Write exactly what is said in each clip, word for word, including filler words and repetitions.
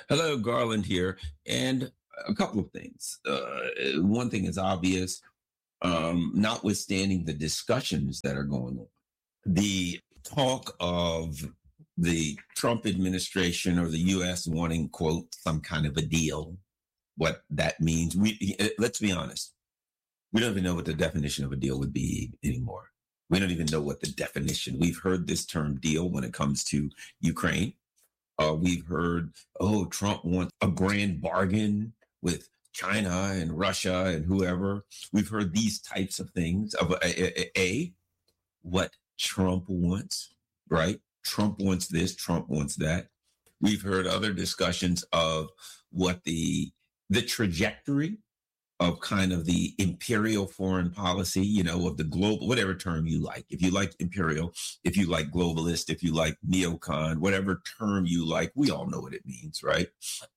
Hello, Garland here. And a couple of things. Uh, one thing is obvious, um, notwithstanding the discussions that are going on. The talk of the Trump administration or the U S wanting, quote, some kind of a deal, what that means. We let's be honest. We don't even know what the definition of a deal would be anymore. We don't even know what the definition. We've heard this term deal when it comes to Ukraine. Uh, we've heard, oh, Trump wants a grand bargain with China and Russia and whoever. We've heard these types of things of a, a, a what Trump wants, right? Trump wants this, Trump wants that. We've heard other discussions of what the the trajectory of kind of the imperial foreign policy, you know, of the global, whatever term you like. If you like imperial, if you like globalist, if you like neocon, whatever term you like, we all know what it means, right?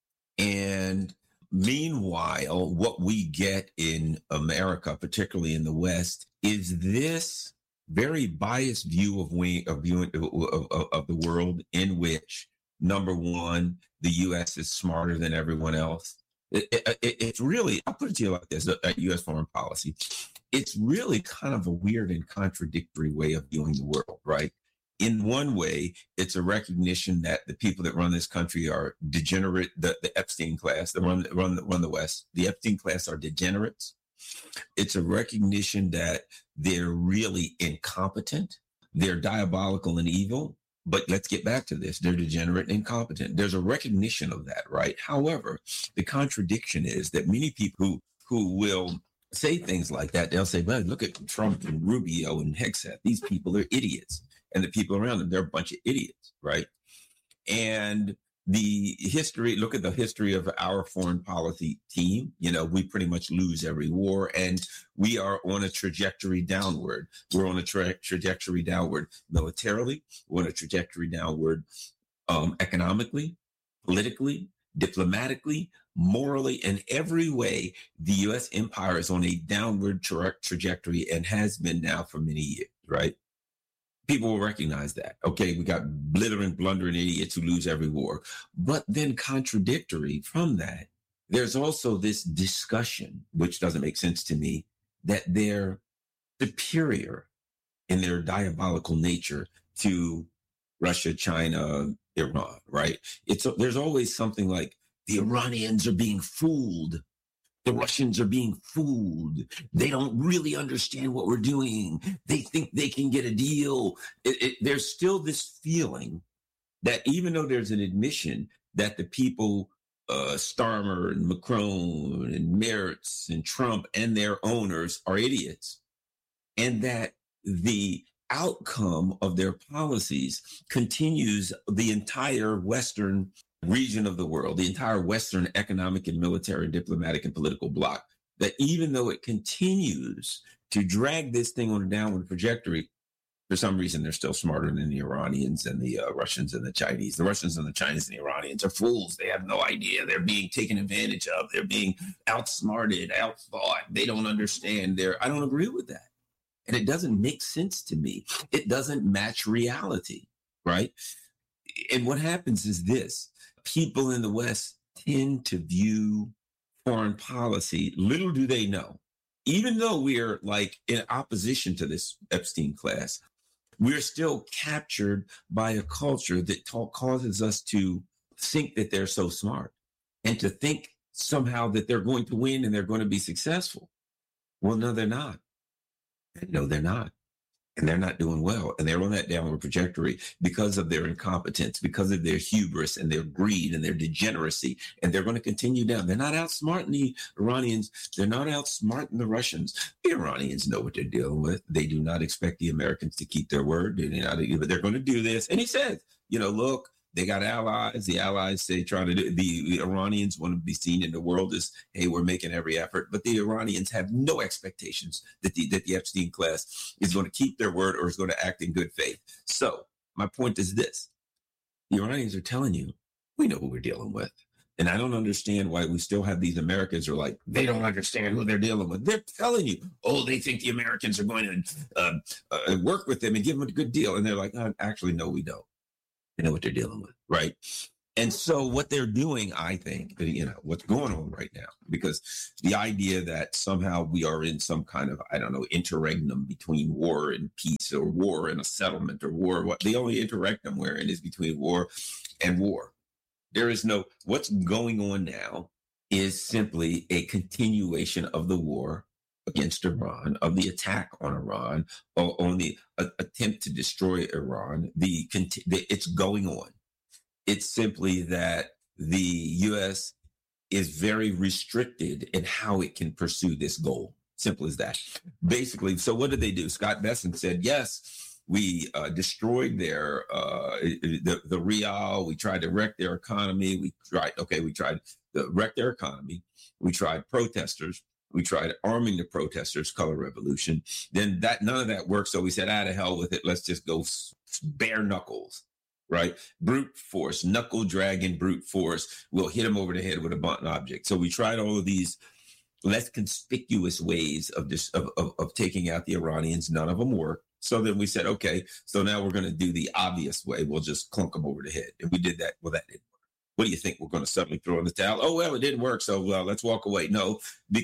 And meanwhile, what we get in America, particularly in the West, is this very biased view of we of viewing of, of, of the world in which, number one, the U S is smarter than everyone else. It, it, it, it's really, I'll put it to you like this, at U S foreign policy, it's really kind of a weird and contradictory way of viewing the world, right? In one way, it's a recognition that the people that run this country are degenerate, the, the Epstein class, that run, run, run the West, the Epstein class are degenerates. It's a recognition that they're really incompetent, they're diabolical and evil. But let's get back to this. They're degenerate and incompetent. There's a recognition of that, right? However, the contradiction is that many people who, who will say things like that, they'll say, well, look at Trump and Rubio and Hegseth. These people are idiots. And the people around them, they're a bunch of idiots, right? And the history, look at the history of our foreign policy team. You know, we pretty much lose every war, and we are on a trajectory downward. We're on a tra- trajectory downward militarily. We're on a trajectory downward um, economically, politically, diplomatically, morally, in every way. The U S empire is on a downward tra- trajectory and has been now for many years, right? People will recognize that. Okay, we got blithering, blundering idiots who lose every war. But then contradictory from that, there's also this discussion, which doesn't make sense to me, that they're superior in their diabolical nature to Russia, China, Iran, right? It's there's always something like the Iranians are being fooled. The Russians are being fooled. They don't really understand what we're doing. They think they can get a deal. It, it, there's still this feeling that even though there's an admission that the people, uh, Starmer and Macron and Merz and Trump and their owners are idiots, and that the outcome of their policies continues the entire Western region of the world, the entire Western economic and military, diplomatic and political bloc, that even though it continues to drag this thing on a downward trajectory, for some reason, they're still smarter than the Iranians and the uh, Russians and the Chinese. The Russians and the Chinese and the Iranians are fools. They have no idea. They're being taken advantage of. They're being outsmarted, outthought. They don't understand. They're, I don't agree with that. And it doesn't make sense to me. It doesn't match reality, right? And what happens is this. People in the West tend to view foreign policy, little do they know, even though we're like in opposition to this Epstein class, we're still captured by a culture that ta- causes us to think that they're so smart and to think somehow that they're going to win and they're going to be successful. Well, no, they're not. No, they're not. And they're not doing well. And they're on that downward trajectory because of their incompetence, because of their hubris and their greed and their degeneracy. And they're going to continue down. They're not outsmarting the Iranians. They're not outsmarting the Russians. The Iranians know what they're dealing with. They do not expect the Americans to keep their word. They're not, but they're going to do this. And he says, you know, look, they got allies. The allies say trying to do the, the Iranians want to be seen in the world as, hey, we're making every effort. But the Iranians have no expectations that the that the Epstein class is going to keep their word or is going to act in good faith. So my point is this. The Iranians are telling you, we know who we're dealing with. And I don't understand why we still have these Americans who are like, they don't understand who they're dealing with. They're telling you, oh, they think the Americans are going to uh, uh, work with them and give them a good deal. And they're like, oh, actually, no, we don't. They know what they're dealing with, right? And so what they're doing, I think, you know, what's going on right now, because the idea that somehow we are in some kind of, I don't know, interregnum between war and peace, or war and a settlement, or war, what the only interregnum we're in is between war and war. There is no, what's going on now is simply a continuation of the war against Iran, of the attack on Iran, or on the uh, attempt to destroy Iran. The, the it's going on. It's simply that the U S is very restricted in how it can pursue this goal. Simple as that. Basically, so what did they do? Scott Bessent said, yes, we uh, destroyed their uh, the, the rial. We tried to wreck their economy. We tried, okay, we tried to wreck their economy. We tried protesters. We tried arming the protesters, color revolution. Then that none of that worked. So we said, ah, to hell with it. Let's just go bare knuckles. Right? Brute force, knuckle dragging brute force will hit him over the head with a blunt object. So we tried all of these less conspicuous ways of this, of, of, of taking out the Iranians. None of them worked. So then we said, okay, so now we're going to do the obvious way. We'll just clunk them over the head. And we did that. Well, that didn't work. What do you think? We're going to suddenly throw in the towel? Oh, well, it didn't work. So well, let's walk away. No,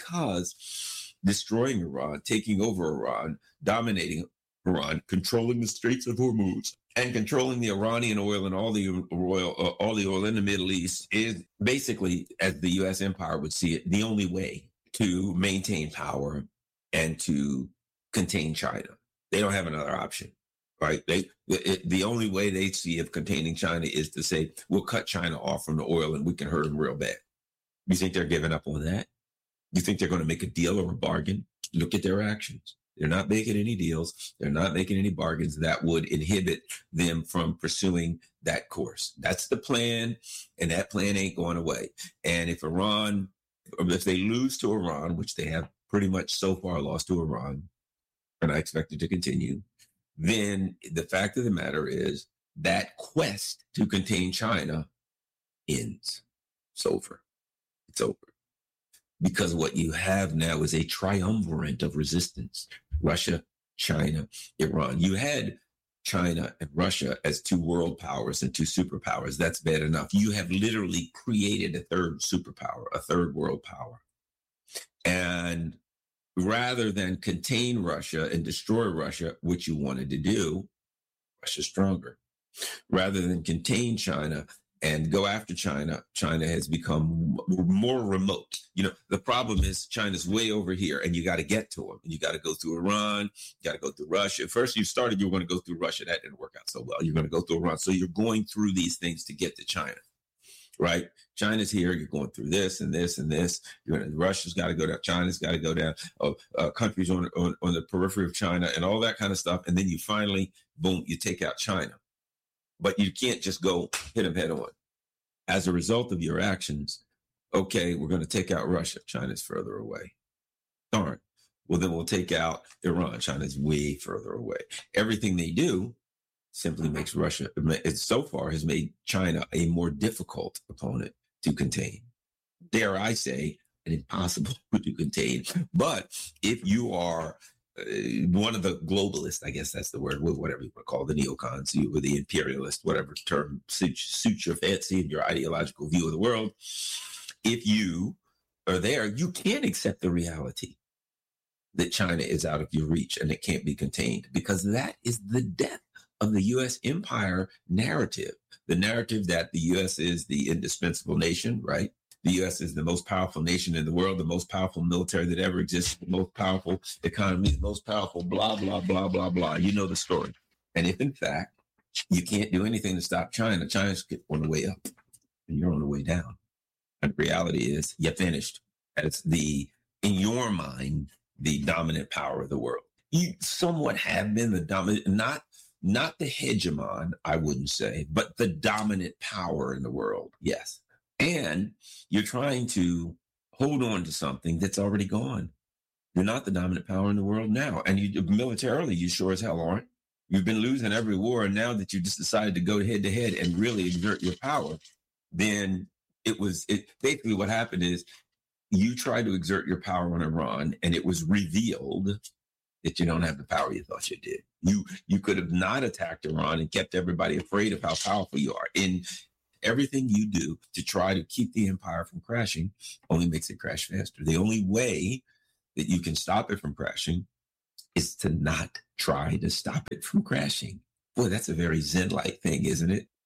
because destroying Iran, taking over Iran, dominating Iran, controlling the Straits of Hormuz, and controlling the Iranian oil and all the oil, uh, all the oil in the Middle East is basically, as the U S empire would see it, the only way to maintain power and to contain China. They don't have another option, right? They it, the only way they see of containing China is to say, we'll cut China off from the oil and we can hurt them real bad. You think they're giving up on that? You think they're going to make a deal or a bargain? Look at their actions. They're not making any deals. They're not making any bargains that would inhibit them from pursuing that course. That's the plan, and that plan ain't going away. And if Iran, if they lose to Iran, which they have pretty much so far lost to Iran, and I expect it to continue, then the fact of the matter is that quest to contain China ends. It's over. It's over. Because what you have now is a triumvirate of resistance. Russia, China, Iran. You had China and Russia as two world powers and two superpowers. That's bad enough. You have literally created a third superpower, a third world power. And rather than contain Russia and destroy Russia, which you wanted to do, Russia's stronger. Rather than contain China and go after China, China has become more remote. You know, the problem is China's way over here and you got to get to them. And you got to go through Iran, you got to go through Russia. First you started, you were going to go through Russia. That didn't work out so well. You're going to go through Iran. So you're going through these things to get to China, right? China's here. You're going through this and this and this. You're gonna, Russia's got to go down. China's got to go down. Uh, uh, countries on, on, on the periphery of China and all that kind of stuff. And then you finally, boom, you take out China. But you can't just go hit them head on. As a result of your actions, okay, we're going to take out Russia. China's further away. Darn. Well, then we'll take out Iran. China's way further away. Everything they do simply makes Russia, it so far has made China a more difficult opponent to contain. Dare I say, an impossible to contain. But if you are uh, one of the globalists, I guess that's the word, whatever you want to call the neocons, you or the imperialist, whatever term suits, suits your fancy and your ideological view of the world, if you are there, you can't accept the reality that China is out of your reach and it can't be contained, because that is the death of the U S empire narrative, the narrative that the U S is the indispensable nation, right? The U S is the most powerful nation in the world, the most powerful military that ever existed, the most powerful economy, the most powerful blah, blah, blah, blah, blah. You know the story. And if, in fact, you can't do anything to stop China, China's on the way up and you're on the way down. And the reality is you're finished. It's the, in your mind, the dominant power of the world. You somewhat have been the dominant, not, not the hegemon, I wouldn't say, but the dominant power in the world. Yes. And you're trying to hold on to something that's already gone. You're not the dominant power in the world now. And you militarily, you sure as hell aren't. You've been losing every war. And now that you just decided to go head to head and really exert your power, then it was it basically what happened is you tried to exert your power on Iran and it was revealed that you don't have the power you thought you did. You you could have not attacked Iran and kept everybody afraid of how powerful you are. In Everything you do to try to keep the empire from crashing only makes it crash faster. The only way that you can stop it from crashing is to not try to stop it from crashing. Boy, that's a very Zen-like thing, isn't it?